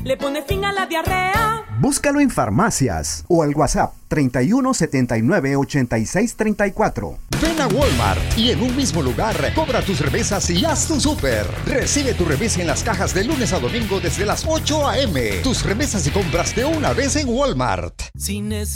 Le pone fin a la diarrea. Búscalo en farmacias o al WhatsApp 31 79 86 34. Ven a Walmart y en un mismo lugar cobra tus remesas y haz tu súper. Recibe tu remesa en las cajas de lunes a domingo desde las 8 a.m. Tus remesas y compras de una vez en Walmart.